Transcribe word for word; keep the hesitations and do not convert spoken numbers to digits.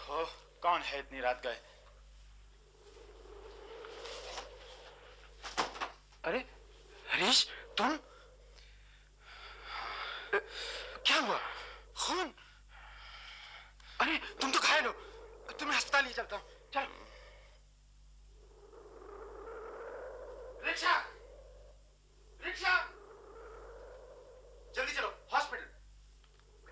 ओहो, कौन है इतनी रात गए? अरे हरीश, तुम? क्या हुआ? खून? अरे तुम तो घायल हो, तुम्हें अस्पताल ले चलता हूँ, चलो।